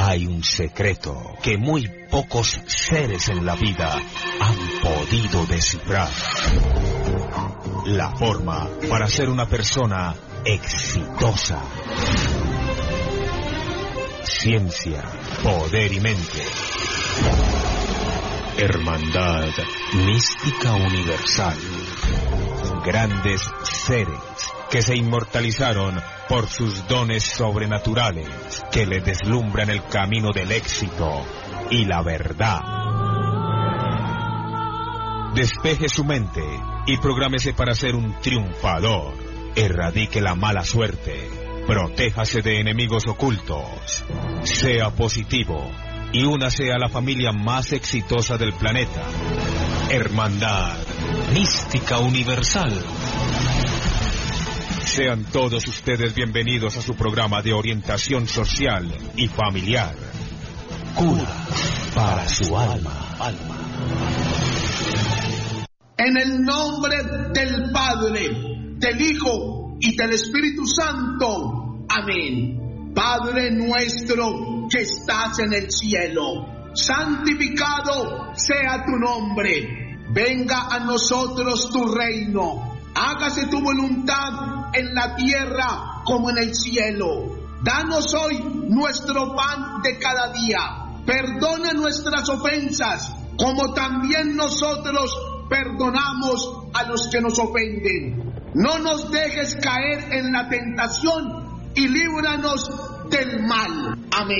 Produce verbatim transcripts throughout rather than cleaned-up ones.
hay un secreto que muy pocos seres en la vida han podido descifrar. La forma para ser una persona exitosa. Ciencia, poder y mente. Hermandad mística universal. Grandes seres que se inmortalizaron por sus dones sobrenaturales, que le deslumbran el camino del éxito y la verdad. Despeje su mente y prográmese para ser un triunfador. Erradique la mala suerte. Protéjase de enemigos ocultos. Sea positivo y únase a la familia más exitosa del planeta. Hermandad mística universal. Sean todos ustedes bienvenidos a su programa de orientación social y familiar. Cura para su alma. En el nombre del Padre, del Hijo y del Espíritu Santo. Amén. Padre nuestro que estás en el cielo, santificado sea tu nombre. Venga a nosotros tu reino. Hágase tu voluntad en la tierra como en el cielo. Danos hoy nuestro pan de cada día. Perdona nuestras ofensas, como también nosotros perdonamos a los que nos ofenden. No nos dejes caer en la tentación y líbranos del mal.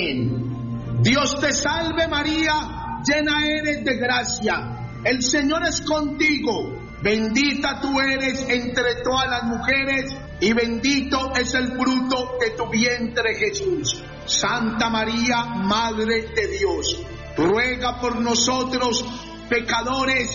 Amén. Dios te salve María, llena eres de gracia. El Señor es contigo. Bendita tú eres entre todas las mujeres y bendito es el fruto de tu vientre Jesús. Santa María, Madre de Dios, ruega por nosotros pecadores,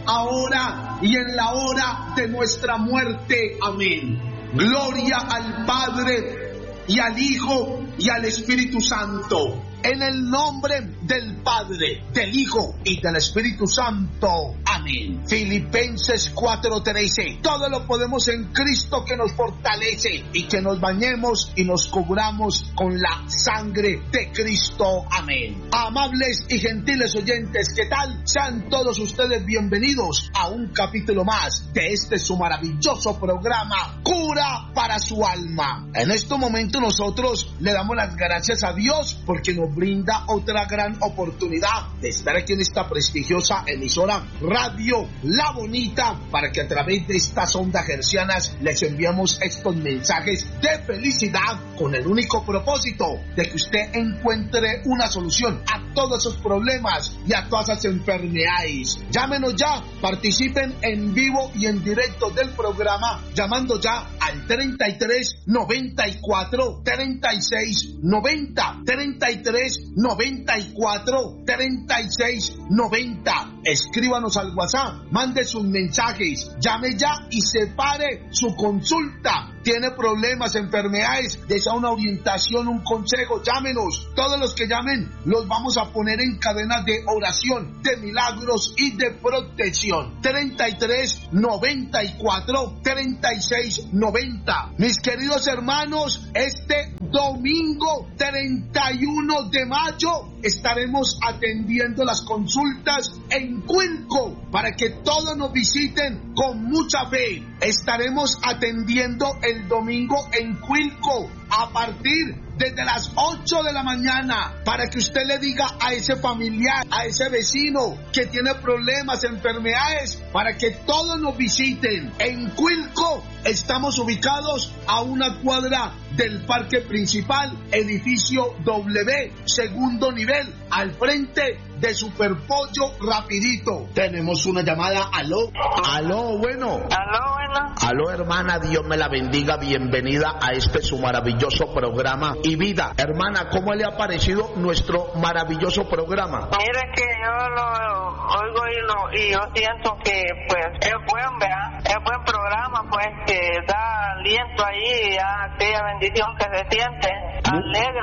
ahora y en la hora de nuestra muerte. Amén. Gloria al Padre y al Hijo y al Espíritu Santo. En el nombre del Padre, del Hijo y del Espíritu Santo. Amén. Filipenses cuatro trece. Todo lo podemos en Cristo que nos fortalece, y que nos bañemos y nos cubramos con la sangre de Cristo. Amén. Amables y gentiles oyentes, ¿qué tal? Sean todos ustedes bienvenidos a un capítulo más de este su maravilloso programa, Cura para su alma. En este momento nosotros le damos las gracias a Dios porque nos brinda otra gran oportunidad de estar aquí en esta prestigiosa emisora Radio La Bonita, para que a través de estas ondas hercianas les enviamos estos mensajes de felicidad con el único propósito de que usted encuentre una solución a todos esos problemas y a todas esas enfermedades. Llámenos ya, participen en vivo y en directo del programa llamando ya al treinta y tres noventa y cuatro treinta y seis noventa, treinta y tres noventa y cuatro treinta y seis noventa. Escríbanos al WhatsApp, mande sus mensajes, llame ya y separe su consulta. Tiene problemas, enfermedades, desea una orientación, un consejo, llámenos. Todos los que llamen los vamos a poner en cadenas de oración, de milagros y de protección. treinta y tres noventa y cuatro treinta y seis noventa. Mis queridos hermanos, este domingo treinta y uno de mayo estaremos atendiendo las consultas en Cuilco para que todos nos visiten con mucha fe. Estaremos atendiendo el domingo en Cuilco a partir desde las ocho de la mañana, para que usted le diga a ese familiar, a ese vecino que tiene problemas, enfermedades, para que todos nos visiten. En Cuilco estamos ubicados a una cuadra del parque principal, edificio W, segundo nivel, al frente de Superpollo Rapidito. Tenemos una llamada. Aló, aló, bueno. Aló, bueno. Aló, hermana, Dios me la bendiga. Bienvenida a este su maravilloso programa y vida. Hermana, ¿cómo le ha parecido nuestro maravilloso programa? Mire que yo lo oigo y, lo, y yo siento que pues es buen, ¿verdad? Es buen programa, pues, que da aliento ahí, a aquella bendición que se siente, alegra a las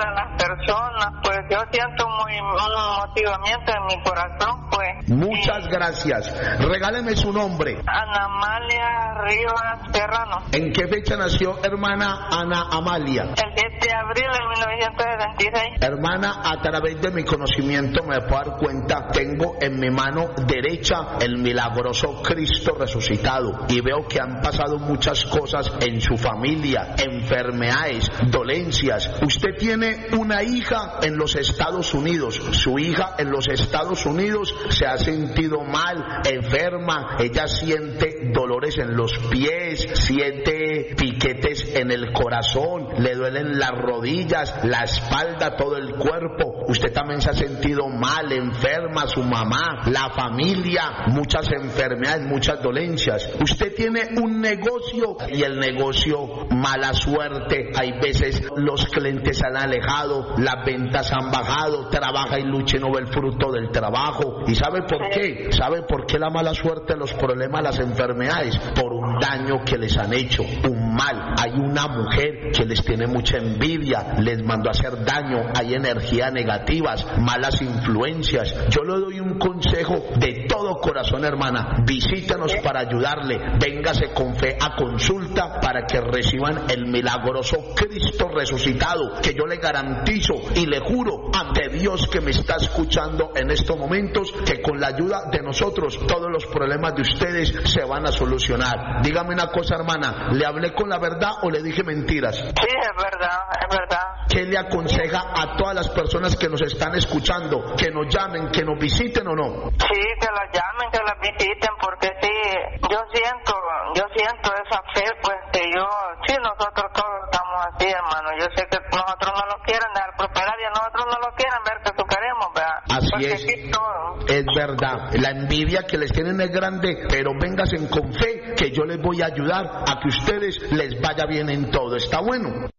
personas, pues yo siento muy, un motivamiento en mi corazón, pues. Muchas y... gracias. Regáleme su nombre. Ana Amalia Rivas Serrano. ¿En qué fecha nació hermana Ana Amalia? El siete de abril de mil novecientos setenta y seis. Hermana, a través de mi conocimiento me puedo dar cuenta, tengo en mi mano derecha el milagroso Cristo resucitado y veo que han pasado muchas cosas en su familia, enfermedades, dolencias. Usted tiene una hija en los Estados Unidos, su hija en los Estados Unidos se ha sentido mal, enferma, ella siente dolores en los pies, siente piquetes en el corazón, le duelen las rodillas, la espalda, todo el cuerpo. Usted también se ha sentido mal, enferma, su mamá, la familia, muchas enfermedades, muchas dolencias. Usted tiene un negocio y el negocio, mala suerte, hay veces los clientes se han alejado, las ventas han bajado, trabaja y lucha y no ve el fruto del trabajo. ¿Y sabe por qué? ¿Sabe por qué la mala suerte, los problemas, las enfermedades? Por un daño que les han hecho, un mal. Hay una mujer que les tiene mucha envidia, les mandó a hacer daño, hay energías negativas, malas influencias. Yo le doy un consejo de todo corazón, hermana, visítenos para ayudarle, véngase con fe a consulta para que reciban el milagroso Cristo resucitado, que yo le garantizo y le juro ante Dios que me está escuchando en estos momentos, que con la ayuda de nosotros todos los problemas de ustedes se van a solucionar. Dígame una cosa, hermana, ¿le hablé con la verdad o le dije mentiras? Sí, es verdad, es verdad. ¿Qué le aconseja a todas las personas que nos están escuchando? ¿Que nos llamen, que nos visiten o no? Sí, que las llamen, que las visiten, porque sí, yo siento, yo siento esa fe, pues que yo, sí, nosotros todos estamos así, hermano. Yo sé que nosotros no lo quieren dar prosperar y a nosotros no lo quieren ver que superemos, ¿verdad? Así porque es. sí, todo. Es verdad, la envidia que les tienen es grande, pero vénganse con fe que yo les voy a ayudar a que ustedes les vaya bien en todo. ¿Está bueno?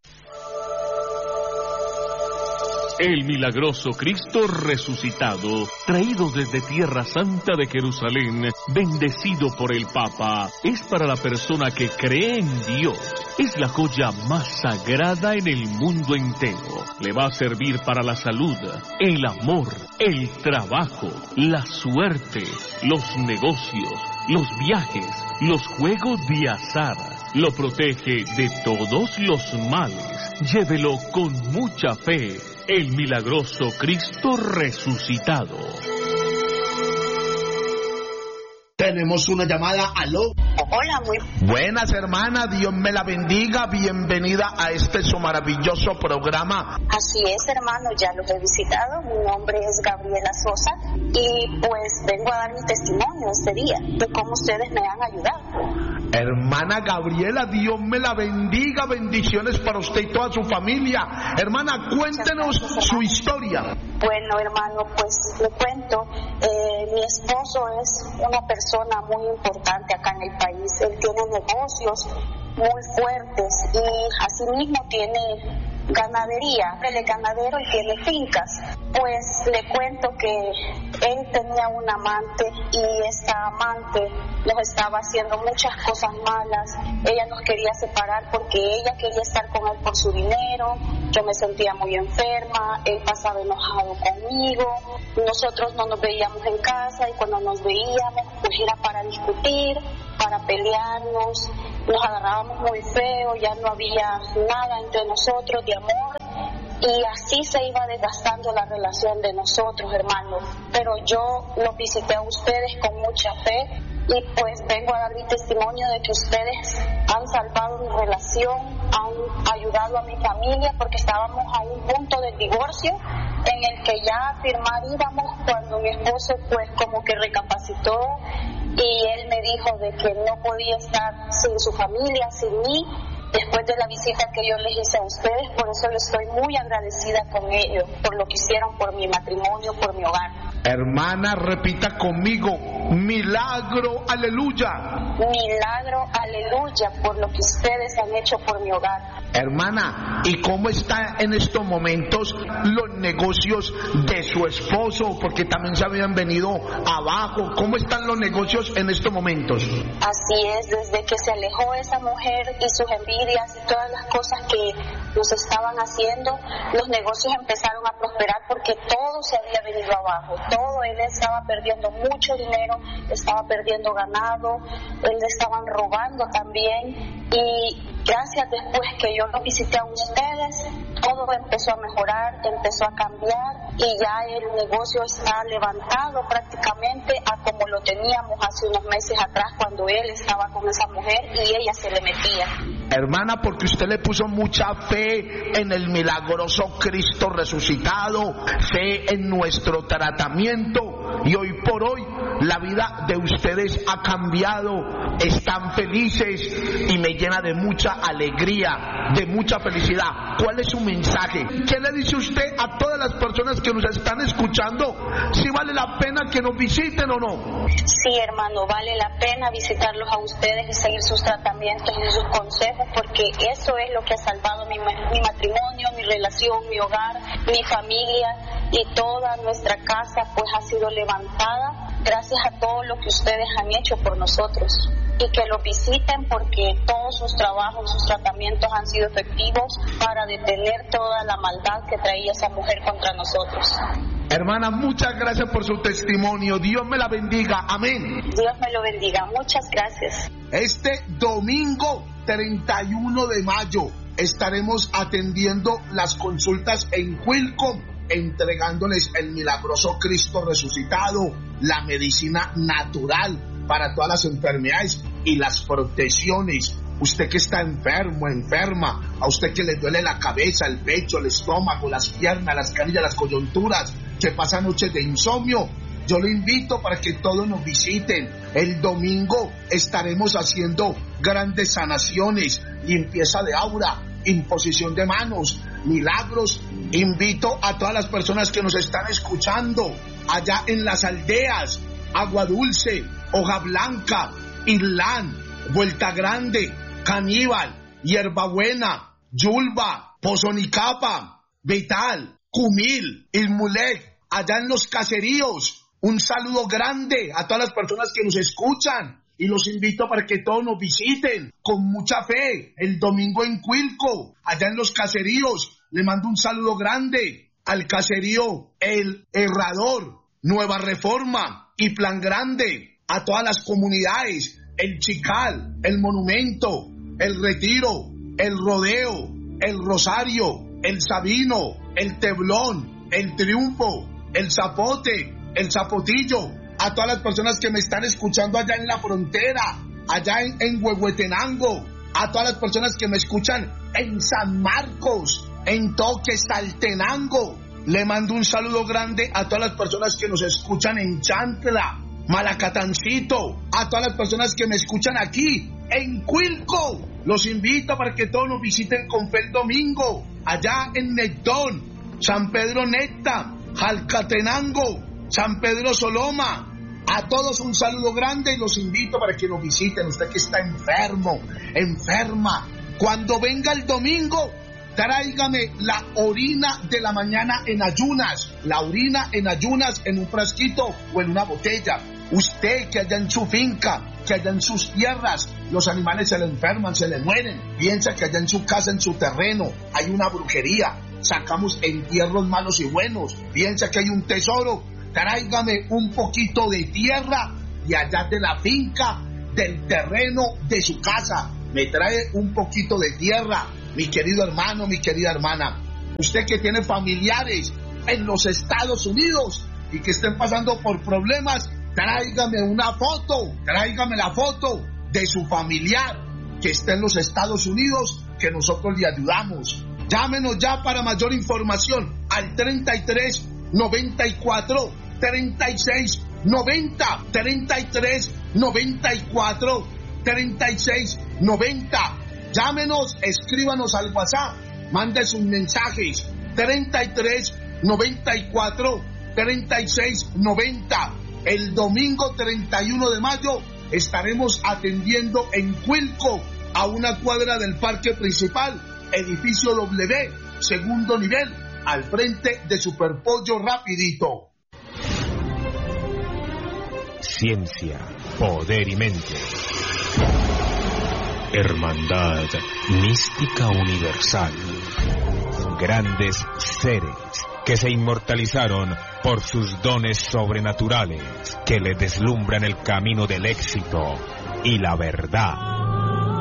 El milagroso Cristo resucitado, traído desde Tierra Santa de Jerusalén, bendecido por el Papa, es para la persona que cree en Dios. Es la joya más sagrada en el mundo entero. Le va a servir para la salud, el amor, el trabajo, la suerte, los negocios, los viajes, los juegos de azar. Lo protege de todos los males. Llévelo con mucha fe. El milagroso Cristo resucitado. Tenemos una llamada. ¿Aló? Hola, muy buenas, hermana, Dios me la bendiga. Bienvenida a este su maravilloso programa. Así es, hermano, ya los he visitado. Mi nombre es Gabriela Sosa y pues vengo a dar mi testimonio este día de cómo ustedes me han ayudado. Hermana Gabriela, Dios me la bendiga. Bendiciones para usted y toda su familia. Hermana, cuéntenos gracias, su historia. Bueno, hermano, pues le cuento. Eh, mi esposo es una persona muy importante acá en el país. Él tiene negocios muy fuertes y asimismo tiene ganadería, él es ganadero y tiene fincas. Pues le cuento que él tenía un amante y esta amante nos estaba haciendo muchas cosas malas. Ella nos quería separar porque ella quería estar con él por su dinero. Yo me sentía muy enferma, él pasaba enojado conmigo, nosotros no nos veíamos en casa y cuando nos veíamos pues era para discutir, para pelearnos, nos agarrábamos muy feo, ya no había nada entre nosotros de amor y así se iba desgastando la relación de nosotros, hermanos. Pero yo los visité a ustedes con mucha fe y pues vengo a dar mi testimonio de que ustedes han salvado mi relación, han ayudado a mi familia porque estábamos a un punto del divorcio en el que ya a firmar íbamos cuando mi esposo pues como que recapacitó y él me dijo de que no podía estar sin su familia, sin mí, después de la visita que yo les hice a ustedes. Por eso les estoy muy agradecida con ellos, por lo que hicieron por mi matrimonio, por mi hogar. Hermana, repita conmigo, milagro, aleluya. Milagro, aleluya, por lo que ustedes han hecho por mi hogar. Hermana, ¿y cómo están en estos momentos los negocios de su esposo? Porque también se habían venido abajo. ¿Cómo están los negocios en estos momentos? Así es, desde que se alejó esa mujer y sus envidias y todas las cosas que nos estaban haciendo, los negocios empezaron a prosperar porque todo se había venido abajo. Todo, él estaba perdiendo mucho dinero, estaba perdiendo ganado, él le estaban robando también, y gracias después que yo los visité a ustedes, todo empezó a mejorar, empezó a cambiar, y ya el negocio está levantado prácticamente a como lo teníamos hace unos meses atrás cuando él estaba con esa mujer y ella se le metía. Hermana, porque usted le puso mucha fe en el milagroso Cristo resucitado, fe en nuestro tratamiento, y hoy por hoy la vida de ustedes ha cambiado, están felices y me llena de mucha alegría, de mucha felicidad. ¿Cuál es su mensaje? ¿Qué le dice usted a todas las personas que nos están escuchando? ¿Si vale la pena que nos visiten o no? Sí, hermano, vale la pena visitarlos a ustedes y seguir sus tratamientos y sus consejos, porque eso es lo que ha salvado mi, mi matrimonio, mi relación, mi hogar, mi familia, y toda nuestra casa pues ha sido levantada gracias a todo lo que ustedes han hecho por nosotros. Y que los visiten porque todos sus trabajos, sus tratamientos han sido efectivos para detener toda la maldad que traía esa mujer contra nosotros. Hermana, muchas gracias por su testimonio. Dios me la bendiga. Amén. Dios me lo bendiga. Muchas gracias. Este domingo treinta y uno de mayo estaremos atendiendo las consultas en Quilco, entregándoles el milagroso Cristo resucitado, la medicina natural para todas las enfermedades y las protecciones. Usted que está enfermo, enferma, a usted que le duele la cabeza, el pecho, el estómago, las piernas, las canillas, las coyunturas, que pasa noches de insomnio, yo le invito para que todos nos visiten. El domingo estaremos haciendo grandes sanaciones, limpieza de aura, imposición de manos, milagros. Invito a todas las personas que nos están escuchando allá en las aldeas, Agua Dulce, Hoja Blanca, Irlán, Vuelta Grande, Caníbal, Hierbabuena, Yulba, Pozonicapa, Vital, Cumil, Ilmulec, allá en los caseríos. Un saludo grande a todas las personas que nos escuchan y los invito para que todos nos visiten con mucha fe el domingo en Quilco, allá en los caseríos. Le mando un saludo grande al caserío El Herrador, Nueva Reforma y Plan Grande, a todas las comunidades, El Chical, El Monumento, El Retiro, El Rodeo, El Rosario, El Sabino, El Teblón, El Triunfo, El Zapote, El Zapotillo, a todas las personas que me están escuchando allá en la frontera, allá en, en Huehuetenango, a todas las personas que me escuchan en San Marcos, en Toque, Saltenango. Le mando un saludo grande a todas las personas que nos escuchan en Chantla, Malacatancito, a todas las personas que me escuchan aquí en Quilco. Los invito para que todos nos visiten con fe el domingo, allá en Nectón, San Pedro Necta, Jalcatenango, San Pedro Soloma. A todos un saludo grande y los invito para que nos visiten. Usted que está enfermo, enferma, cuando venga el domingo, tráigame la orina de la mañana en ayunas, la orina en ayunas en un frasquito o en una botella. Usted que allá en su finca, que allá en sus tierras, los animales se le enferman, se le mueren, piensa que allá en su casa, en su terreno, hay una brujería, sacamos entierros malos y buenos, piensa que hay un tesoro, tráigame un poquito de tierra y allá de la finca, del terreno de su casa, me trae un poquito de tierra, mi querido hermano, mi querida hermana. Usted que tiene familiares en los Estados Unidos y que estén pasando por problemas, tráigame una foto, tráigame la foto de su familiar que está en los Estados Unidos, que nosotros le ayudamos. Llámenos ya para mayor información al treinta y tres, noventa y cuatro, treinta y seis, noventa, treinta y tres, noventa y cuatro, treinta y seis, noventa. Llámenos, escríbanos al WhatsApp, mande sus mensajes, treinta y tres, noventa y cuatro, treinta y seis, noventa. El domingo treinta y uno de mayo estaremos atendiendo en Cuilco, a una cuadra del parque principal, edificio W, segundo nivel, al frente de Superpollo Rapidito. Ciencia, poder y mente. Hermandad mística universal. Grandes seres que se inmortalizaron por sus dones sobrenaturales, que le deslumbran el camino del éxito y la verdad.